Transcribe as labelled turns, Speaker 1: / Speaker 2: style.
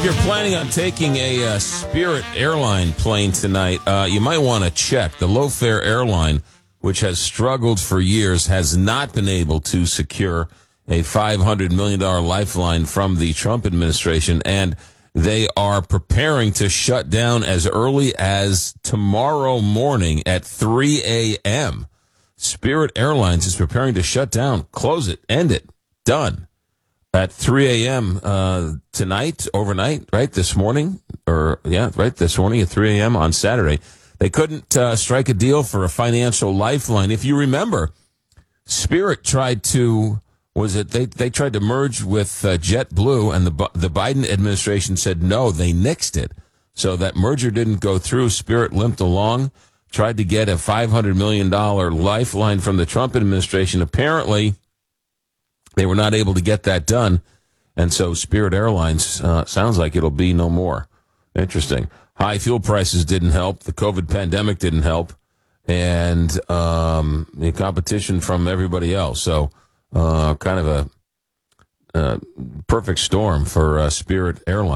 Speaker 1: you're planning on taking a Spirit airline plane tonight, you might want to check. The low-fare airline, which has struggled for years, has not been able to secure a $500 million lifeline from the Trump administration, and they are preparing to shut down as early as tomorrow morning at 3 a.m. Spirit Airlines is preparing to shut down, close it, end it, done. At 3 a.m. Tonight, overnight, right, this morning, this morning at 3 a.m. on Saturday. They couldn't strike a deal for a financial lifeline. If you remember, Spirit tried to, they tried to merge with JetBlue, and the Biden administration said no, they nixed it. So that merger didn't go through. Spirit limped along, tried to get a $500 million lifeline from the Trump administration. Apparently, they were not able to get that done, and so Spirit Airlines sounds like it'll be no more. Interesting. High fuel prices didn't help. The COVID pandemic didn't help, and the competition from everybody else. So kind of a perfect storm for Spirit Airlines.